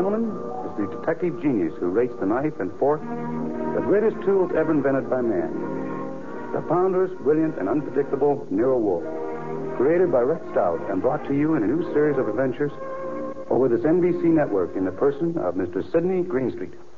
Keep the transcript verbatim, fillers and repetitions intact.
gentlemen, is the detective genius who rates the knife and fork the greatest tools ever invented by man. The ponderous, brilliant, and unpredictable Nero Wolfe. Created by Rex Stout and brought to you in a new series of adventures over this N B C network in the person of Mister Sidney Greenstreet.